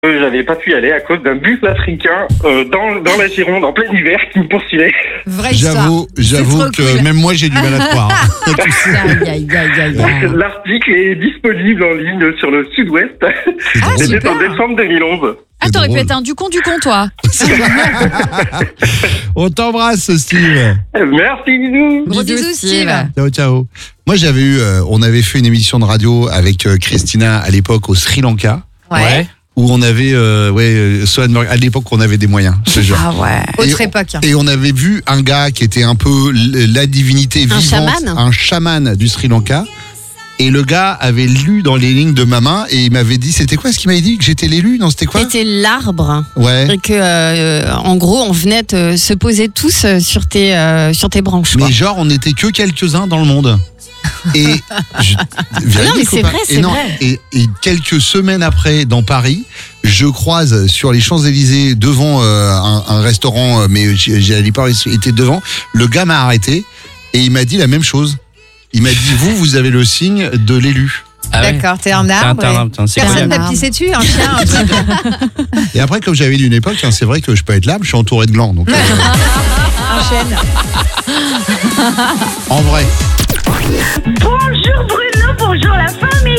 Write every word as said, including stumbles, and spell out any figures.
Euh, J'avais pas pu y aller à cause d'un bus africain euh, dans, dans la Gironde en plein hiver qui me poursuivait. Vraie histoire. J'avoue, j'avoue trop que cool. même moi j'ai du mal à te croire. Aïe, aïe, aïe, aïe, aïe. L'article est disponible en ligne sur le Sud-Ouest. Ah, C'était super. en décembre deux mille onze. Ah, C'est t'aurais pu drôle. être un du con du con, toi. On t'embrasse, Steve. Merci, bisous. Gros Bisous, bisous, Steve. Steve. Ciao, ciao. Moi, j'avais eu, euh, on avait fait une émission de radio avec euh, Christina à l'époque au Sri Lanka, Ouais. où on avait, euh, ouais, euh, Sohan- à l'époque, on avait des moyens. Je te jure. Ah ouais. Autre Et- époque. Et on avait vu un gars qui était un peu l- la divinité Un vivante, chaman un chaman du Sri Lanka. Et le gars avait lu dans les lignes de ma main et il m'avait dit, c'était quoi ce qu'il m'avait dit? Que j'étais l'élu? Non, c'était quoi? C'était l'arbre. Ouais. Et que, euh, en gros, on venait te, se poser tous euh, sur tes, euh, sur tes branches. quoi. Mais genre, on n'était que quelques-uns dans le monde. Et je, non, mais c'est copain. vrai, et c'est non, vrai. Et, et quelques semaines après, dans Paris, je croise sur les Champs-Élysées devant euh, un, un restaurant, euh, mais j'ai- j'allais pas, était devant. Le gars m'a arrêté et il m'a dit la même chose. Il m'a dit, vous, vous avez le signe de l'élu. Ah ouais. D'accord, t'es un T'es un- arbre. t'es un et arbre, t'es un- c'est Personne quoi, t'a un pissé dessus, un chien, un truc. Et après, comme j'avais dit une époque, hein, c'est vrai que je peux être l'arbre, je suis entouré de glands. Donc, euh, Un chêne. en vrai. Bonjour Bruno, bonjour la famille.